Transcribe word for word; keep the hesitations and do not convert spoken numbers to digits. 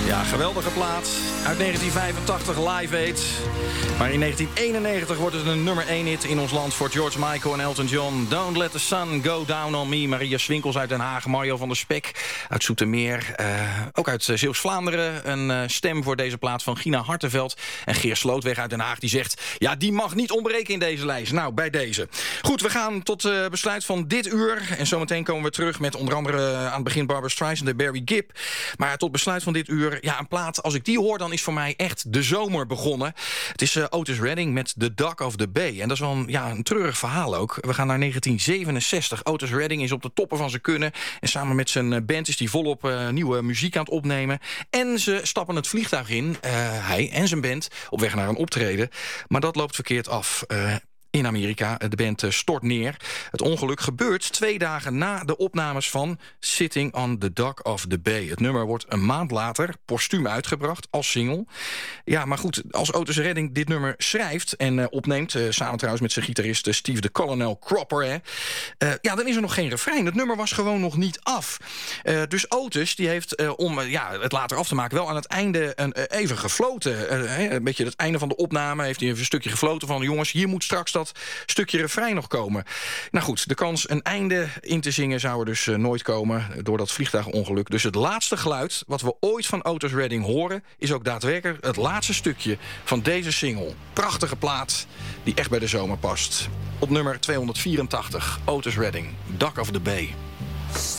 Ja, geweldige plaat. Uit negentien vijfentachtig, Live Aid. Maar in negentien eenennegentig wordt het een nummer één hit in ons land voor George Michael en Elton John. Don't Let the Sun Go Down on Me. Maria Swinkels uit Den Haag, Mario van der Spek uit Zoetermeer. Uh, ook uit uh, Zeeuws-Vlaanderen. Een uh, stem voor deze plaat van Gina Hartenveld. En Geer Slootweg uit Den Haag die zegt... ja, die mag niet ontbreken in deze lijst. Nou, bij deze. Goed, we gaan tot uh, besluit van dit uur. En zometeen komen we terug met onder andere uh, aan het begin Barbra Streisand en Barry Gibb. Maar tot besluit van dit uur... ja, een plaat, als ik die hoor, dan is voor mij echt de zomer begonnen. Het is uh, Otis Redding met The Dock of the Bay. En dat is wel een, ja, een treurig verhaal ook. We gaan naar negentien zevenenzestig. Otis Redding is op de toppen van zijn kunnen. En samen met zijn band is hij volop uh, nieuwe muziek aan het opnemen. En ze stappen het vliegtuig in, uh, hij en zijn band, op weg naar een optreden. Maar dat loopt verkeerd af. Uh, In Amerika. De band stort neer. Het ongeluk gebeurt twee dagen na de opnames van Sitting on the Dock of the Bay. Het nummer wordt een maand later postuum uitgebracht als single. Ja, maar goed, als Otis Redding dit nummer schrijft en uh, opneemt... Uh, samen trouwens met zijn gitarist uh, Steve de Colonel Cropper... Hè, uh, ja, dan is er nog geen refrein. Het nummer was gewoon nog niet af. Uh, dus Otis die heeft, uh, om uh, ja, het later af te maken... wel aan het einde een, uh, even gefloten. Uh, een beetje het einde van de opname heeft hij even een stukje gefloten van... jongens, hier moet straks dat stukje refrein nog komen. Nou goed, de kans een einde in te zingen zou er dus uh, nooit komen door dat vliegtuigongeluk. Dus het laatste geluid wat we ooit van Otis Redding horen... is ook daadwerkelijk het laatste stukje van deze single. Prachtige plaat die echt bij de zomer past. Op nummer tweehonderdvierentachtig, Otis Redding, Dock of the Bay.